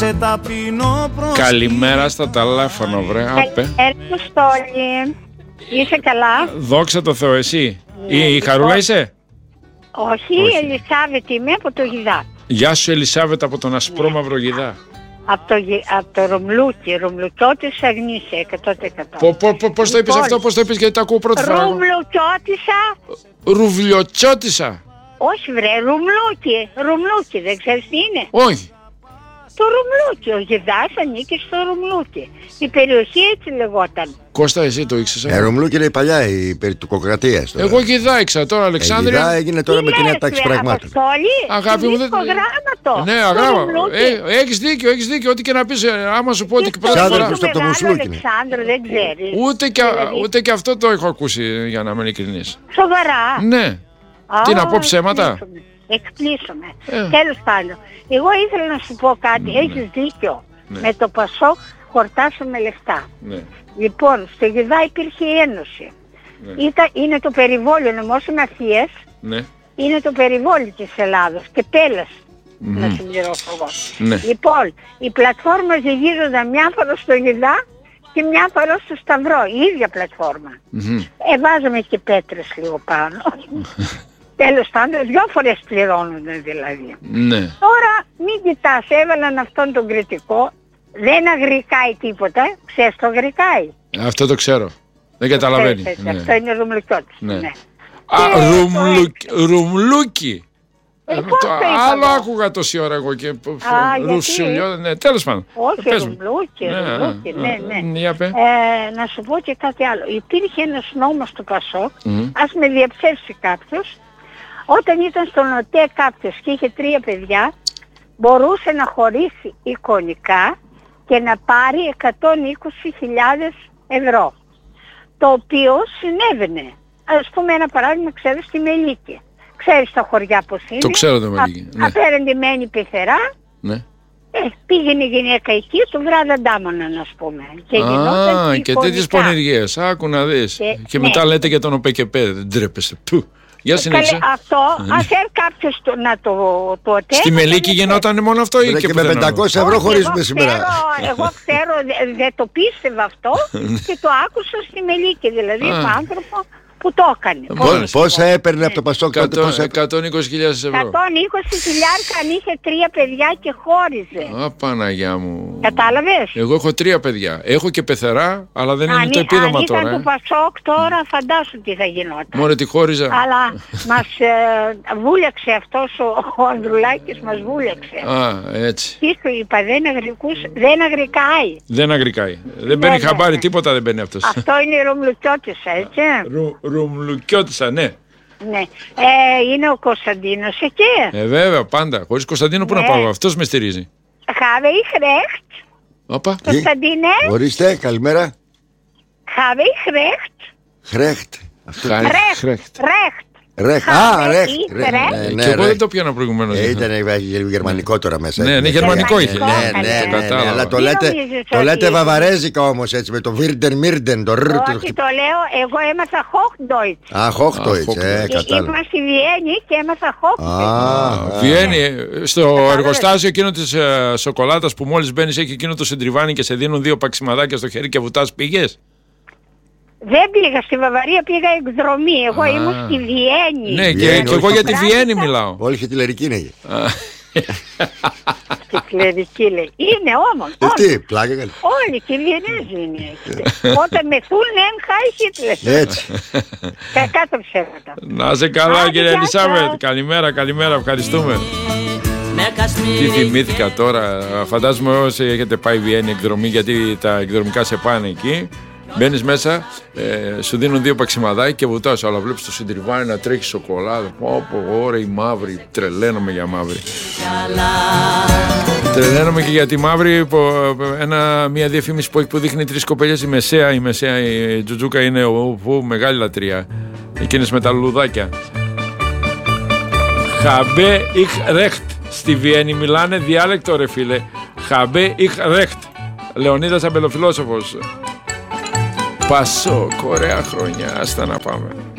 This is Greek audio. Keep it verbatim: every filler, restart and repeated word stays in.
Καλημέρα στα τηλέφωνα, βρε. Άπε. Αποστόλη. Είσαι καλά? Δόξα τω Θεώ, εσύ. Ναι, Η, η Χαρούλα είσαι? Όχι, η Ελισάβετ είμαι από το Γιδά. Γεια σου Ελισάβετ από τον Ασπρόμαυρο Γιδά. Από το, από το Ρουμλούκι, Ρουμλουκιώτησα Αγνήσια, εκατό τοις εκατό. Πο, πο, πο, πώς το είπες αυτό, πώς το είπες, γιατί το ακούω πρώτη φορά. Ρουμλουκιώτησα. Ρουβλιοτσιώτησα. Όχι βρε, Ρουμλούκι, Ρουμλούκι, δεν ξέρεις τι είναι? Όχι. Το Ρουμλούκι, ο Γιδάς ανήκει στο Ρουμλούκι. Η περιοχή έτσι λεγόταν. Κώστα, εσύ το ήξερες? Ε, Ρουμλούκι είναι παλιά η περιτοκοκρατίας. Εγώ Γιδά ήξερα, τώρα Αλεξάνδρεια. Ε, Γιδά έγινε τώρα τι με κοινή τάξη πραγμάτων. Αγάπη μου, δεν... γράμματο. Ναι, αγράμμα. Ε, έχεις δίκιο, έχεις δίκιο. Ό,τι και να πεις, άμα σου πω ότι πρώτη φορά... από το Μουσλούκι. Αλεξάνδρου, δεν ξέρεις. Ούτε και, δηλαδή... ούτε και αυτό το έχω ακούσει, για να είμαι ειλικρινής. Σοβαρά? Ναι. Α, τι να πω, ψέματα? Εκπλήσωμαι. Ε. Τέλος πάντων, εγώ ήθελα να σου πω κάτι. Ναι. Έχεις δίκιο. Ναι. Με το Πασόκ χορτάσαμε λεφτά. Ναι. Λοιπόν, στο Γιδά υπήρχε η Ένωση. Ναι. Ήταν, είναι το περιβόλιο, νομόσουν Αθίες. Ναι. Είναι το περιβόλιο της Ελλάδος και Πέλας. Mm-hmm. Να συμπληρώσω εγώ. Ναι. Λοιπόν, η πλατφόρμα ζυγίζονταν μια φορά στο Γιδά και μια φορά στο Σταυρό. Η ίδια πλατφόρμα. Mm-hmm. Ε, βάζαμε και πέτρες λίγο πάνω. Τέλος πάντων, δυο φορές πληρώνονται δηλαδή. Ναι. Τώρα μην κοιτάς, έβαλαν αυτόν τον κριτικό, δεν αγρικάει τίποτα, ξέρεις το αγρικάει. Αυτό το ξέρω, δεν καταλαβαίνει. Ναι. Αυτό είναι Ρουμλουκιώτης. Ναι. Ναι. Α, ρουμλουκι, ρουμλουκι. Ε, το, άλλο άκουγα τόση ώρα εγώ και ρουσουλιό, ναι, τέλος πάντων. Όχι, Ρουμλουκι, Ρουμλουκι, ναι, ναι. Για πέ. Ε, να σου πω και κάτι άλλο. Υπήρχε ένας νόμος του Πασόκ, mm. ας με διαψεύσει κάποιος. Όταν ήταν στον ΟΤΕ κάποιος και είχε τρία παιδιά, μπορούσε να χωρίσει εικονικά και να πάρει εκατόν είκοσι χιλιάδες ευρώ. Το οποίο συνέβαινε. Ας πούμε ένα παράδειγμα, ξέρεις, στη Μελίκη. Ξέρεις τα χωριά πως είναι? Το ξέρω το Μελίκη. Ναι. Απέραντημένη πεθερά. Ναι. Ε, πήγαινε η γυναίκα εκεί, του βράδυ ντάμωναν, ας πούμε. Και Α, και τέτοιες πονηριές. Άκου να δεις. Και, και ναι. μετά λέτε για τον ΟΠΕΚΕΠΕ, δεν τρέπεσαι. Πού. Για συνέχισε. Αυτό, ας έρθει κάποιος το, να το, το οτέ. Στη Μελίκη γινόταν μόνο αυτό ή και, και με πεντακόσια ευρώ χωρίζουμε σήμερα. Ξέρω, εγώ ξέρω, δεν δε το πίστευα αυτό και το άκουσα στη Μελίκη, δηλαδή τον άνθρωπο που το έκανε. Πώς, πόσα έπαιρνε από το Πασόκ? εκατόν είκοσι χιλιάδες ευρώ. εκατόν είκοσι χιλιάδες αν είχε τρία παιδιά και χώριζε. Α, Παναγιά μου. Κατάλαβες? Εγώ έχω τρία παιδιά. Έχω και πεθερά, αλλά δεν είναι το επίδομα τώρα. Αν ήταν το Πασόκ τώρα φαντάσου τι θα γινόταν. Μωρέ τη χώριζα. Αλλά μας ε, βούλεξε αυτός ο, ο Ανδρουλάκης, μας βούλεξε. Α, έτσι. Τι σου είπα, δεν, αγρικούς, δεν αγρικάει. Δεν αγρικάει. Δεν παίρνει χαμπάρι, τίποτα δεν παίρνει αυτός. Αυτό είναι η Ρουμλουκιώτησα, έτσι. Ρουμλουκιώτησα, ναι. Ναι. Ε, είναι ο Κωνσταντίνος εκεί. Ε, βέβαια, πάντα. Χωρίς Κωνσταντίνο πού ναι. να πάω, αυτός με στηρίζει. Habe ich recht? Όπα. Κωνσταντίνε. Ορίστε, καλημέρα. Habe ich recht? Recht. Recht. Recht. Ρεχτ. Α, ρεχτ. Και εγώ δεν το πιάνω προηγουμένως. Ήταν γερμανικό τώρα μέσα. Ναι, ναι, γερμανικό είχε. Ναι, ναι, αλλά το λέτε βαβαρέζικα όμως έτσι, με το Βίρντεν Μίρντεν. Όχι, το λέω, εγώ έμαθα Hochdeutsch. Α, Hochdeutsch, ε, κατάλαβα. Ήμουν στη Βιέννη και έμαθα Hochdeutsch. Βιέννη, στο εργοστάσιο εκείνο της σοκολάτας που μόλις μπαίνεις έχει εκείνο το συντριβάνι και σε δίνουν δύο παξιμαδάκια στο χέρι και βουτάς, πήγες? Δεν πήγα στη Βαβαρία, πήγα εκδρομή. Εγώ Α, ήμουν στη Βιέννη. Ναι, και, και εγώ για τη Βιέννη μιλάω. Όλοι και τη Λερική είναι. Και τη Λερική λέει. Είναι όμως. Τι, πλάκα καλή. Όλοι και οι Βιενέζοι είναι. Όταν μεθούν, εν χάει Χίτλερ. Έτσι. Κακά το ψέματα. Να σε καλά, κύριε Ελισάβετ. Καλημέρα, καλημέρα, ευχαριστούμε. Τι θυμήθηκα τώρα. Φαντάζομαι όσοι έχετε πάει Βιέννη εκδρομή, γιατί τα εκδρομικά σε πάνε εκεί. Μπαίνεις μέσα, ε, σου δίνουν δύο παξιμαδάκια και βουτάς, αλλά βλέπεις το συντριβάνι να τρέχει σοκολάτα. Πω, ωραία η μαύρη, τρελαίνομαι για μαύρη. Τρελαίνομαι και για τη μαύρη, που, ένα, μια διαφήμιση που έχει που δείχνει τρεις κοπέλιες, η μεσαία, η μεσαία, η Τζουτζούκα είναι ο, ο, μεγάλη λατρεία. Εκείνες με τα λουδάκια. Χαμπέ ich recht. Στη Βιέννη μιλάνε διάλεκτο ρε φίλε. Χαμπέ ich recht. Λεωνίδας Αμπελοφιλόσοφος. Πασόκ, ωραία χρονιά, άστα να πάμε.